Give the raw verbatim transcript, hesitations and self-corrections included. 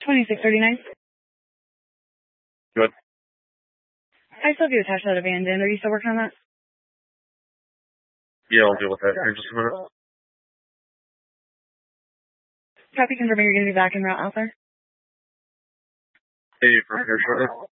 twenty-six thirty-nine. Good. I still have you attached that abandoned. Are you still working on that? Yeah, I'll deal with that here in just a minute. Copy, confirming you're going to be back in route out there. Hey, from here shortly.